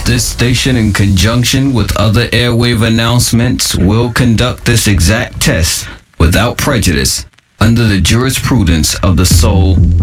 This station, in conjunction with other airwave announcements, will conduct this exact test without prejudice under the jurisprudence of the Soul